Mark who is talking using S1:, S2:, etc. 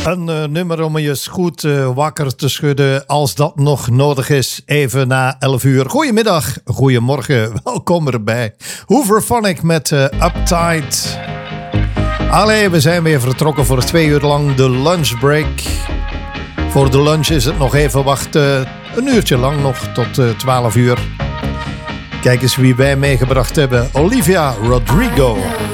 S1: Een nummer om je eens goed wakker te schudden als dat nog nodig is. Even na 11 uur. Goedemiddag, goedemorgen, welkom erbij. Hooverphonic met Uptight. Allee, we zijn weer vertrokken voor 2 uur lang de lunchbreak. Voor de lunch is het nog even wachten. Een uurtje lang nog tot 12 uur. Kijk eens wie wij meegebracht hebben. Olivia Rodrigo.